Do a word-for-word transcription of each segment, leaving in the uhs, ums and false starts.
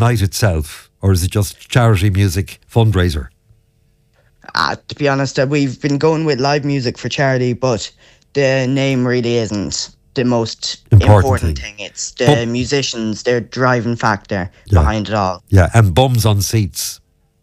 night itself, or is it just charity music fundraiser? Uh, to be honest, uh, we've been going with live music for charity, but the name really isn't the most important, important thing. thing. It's the Bum- musicians, their driving factor yeah. behind it all. Yeah, and bums on seats.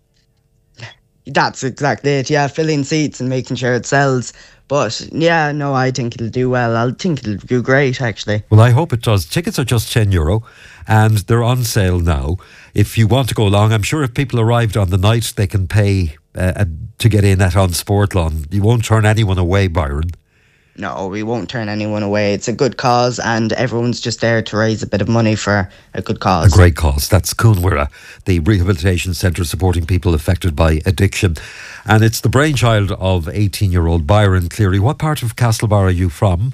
That's exactly it, yeah, filling seats and making sure it sells. But yeah, no, I think it'll do well. I think it'll do great, actually. Well, I hope it does. Tickets are just ten euro and they're on sale now. If you want to go along, I'm sure if people arrived on the night, they can pay uh, to get in at On Sportlawn. You won't turn anyone away, Byron. No, we won't turn anyone away. It's a good cause and everyone's just there to raise a bit of money for a good cause. A great cause. That's Cúnmhuire, the rehabilitation centre supporting people affected by addiction. And it's the brainchild of eighteen-year-old Byron Cleary. What part of Castlebar are you from?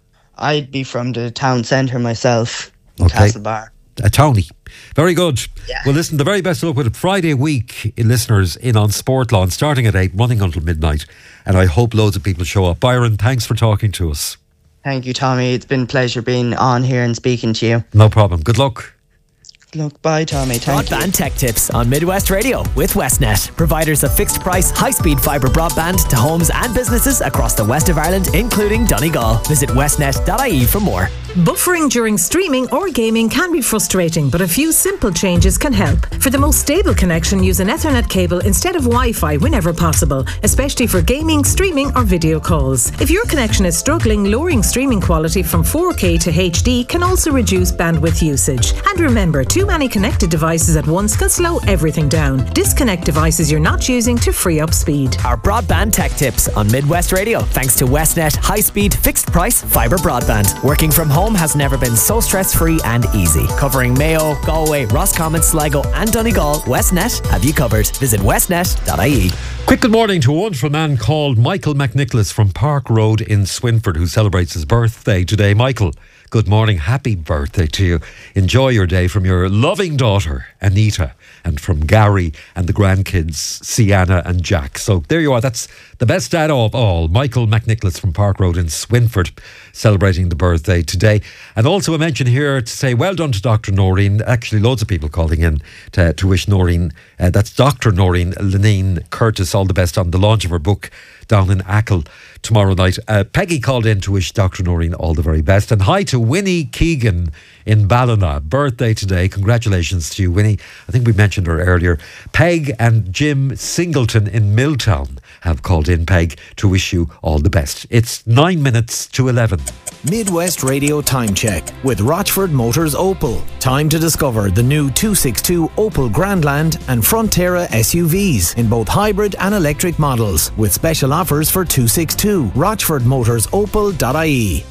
I'd be from the town centre myself, in okay. Castlebar. A townie. Very good. Yeah. Well, listen, the very best of luck with it. Friday week, listeners in On Sportlawn, starting at eight, running until midnight. And I hope loads of people show up. Byron, thanks for talking to us. Thank you, Tommy. It's been a pleasure being on here and speaking to you. No problem. Good luck. Look, bye, Tommy. Thank Broadband you. Tech Tips on Midwest Radio with Westnet. Providers of fixed price, high speed fibre broadband to homes and businesses across the west of Ireland, including Donegal. Visit westnet dot I E for more. Buffering during streaming or gaming can be frustrating, but a few simple changes can help. For the most stable connection, use an Ethernet cable instead of Wi-Fi whenever possible, especially for gaming, streaming or video calls. If your connection is struggling, lowering streaming quality from four K to H D can also reduce bandwidth usage. And remember, too many connected devices at once can slow everything down. Disconnect devices you're not using to free up speed. Our Broadband Tech Tips on Midwest Radio, thanks to Westnet high-speed, fixed-price fibre broadband. Working from home has never been so stress-free and easy. Covering Mayo, Galway, Roscommon, Sligo and Donegal, Westnet have you covered. Visit westnet dot I E. Quick good morning to a wonderful man called Michael McNicholas from Park Road in Swinford, who celebrates his birthday today. Michael, good morning. Happy birthday to you. Enjoy your day from your loving daughter, Anita, and from Gary and the grandkids, Sienna and Jack. So there you are. That's the best dad of all, Michael McNicholas from Park Road in Swinford, celebrating the birthday today. And also a mention here to say well done to Doctor Noreen. Actually, loads of people calling in to, to wish Noreen, uh, that's Doctor Noreen Lenine Curtis, all the best on the launch of her book down in Achill tomorrow night. Uh, Peggy called in to wish Doctor Noreen all the very best. And hi to Winnie Keegan in Ballina. Birthday today. Congratulations to you, Winnie. I think we mentioned her earlier. Peg and Jim Singleton in Milltown have called in, Peg, to wish you all the best. It's nine minutes to eleven. Midwest Radio Time Check with Rochford Motors Opel. Time to discover the new two sixty-two Opel Grandland and Frontera S U Vs in both hybrid and electric models, with special offers for two sixty-two. rochford motors opel dot I E.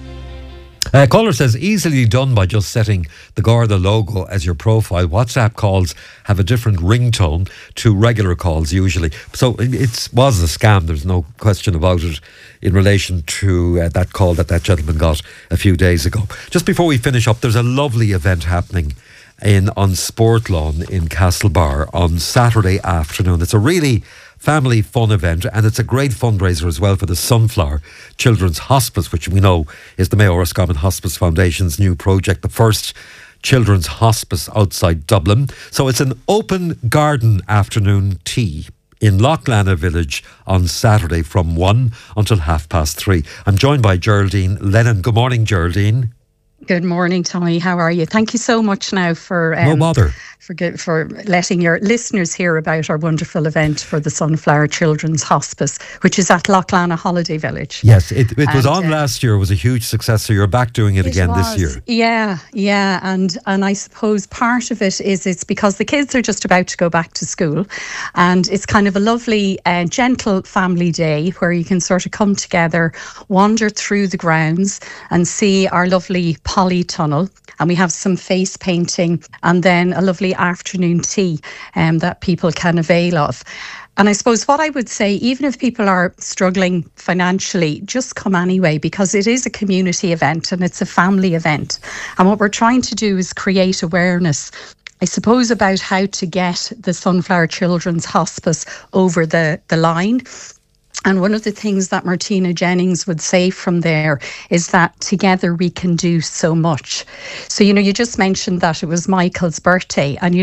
Uh, caller says, easily done by just setting the Garda logo as your profile. WhatsApp calls have a different ringtone to regular calls usually. So it was a scam, there's no question about it, in relation to uh, that call that that gentleman got a few days ago. Just before we finish up, there's a lovely event happening in on Sportlawn in Castlebar on Saturday afternoon. It's a really family fun event, and it's a great fundraiser as well for the Sunflower Children's Hospice, which we know is the Mayo Roscommon Hospice Foundation's new project, the first children's hospice outside Dublin. So it's an open garden afternoon tea in Loughlana Village on Saturday from one until half past three. I'm joined by Geraldine Lennon. Good morning, Geraldine. Good morning, Tommy. How are you? Thank you so much now for um, no bother. For, for letting your listeners hear about our wonderful event for the Sunflower Children's Hospice, which is at Loughlana Holiday Village. Yes, it, it was and, on uh, last year. It was a huge success. So you're back doing it, it again was, this year. Yeah, yeah. And, and I suppose part of it is it's because the kids are just about to go back to school. And it's kind of a lovely, uh, gentle family day where you can sort of come together, wander through the grounds and see our lovely polytunnel. And we have some face painting and then a lovely afternoon tea um, that people can avail of. And I suppose what I would say, even if people are struggling financially, just come anyway, because it is a community event and it's a family event. And what we're trying to do is create awareness, I suppose, about how to get the Sunflower Children's Hospice over the, the line. And one of the things that Martina Jennings would say from there is that together we can do so much. So, you know, you just mentioned that it was Michael's birthday, and you